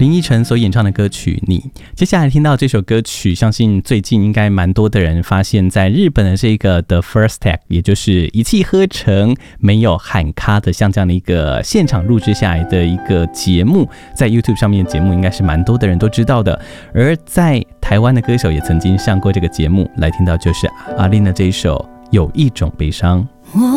林依晨所演唱的歌曲《你》。接下来听到这首歌曲，相信最近应该蛮多的人发现，在日本的这个 The First Take， 也就是一气呵成没有喊卡的像这样的一个现场录制下来的一个节目，在 YouTube 上面的节目应该是蛮多的人都知道的。而在台湾的歌手也曾经上过这个节目，来听到就是阿令的这一首《有一种悲伤》。